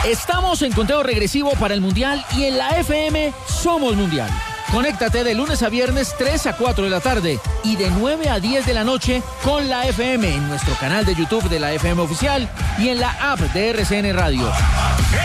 Estamos en conteo regresivo para el Mundial y en la FM somos Mundial. Conéctate de lunes a viernes 3 a 4 de la tarde y de 9 a 10 de la noche con la FM en nuestro canal de YouTube de la FM Oficial y en la app de RCN Radio.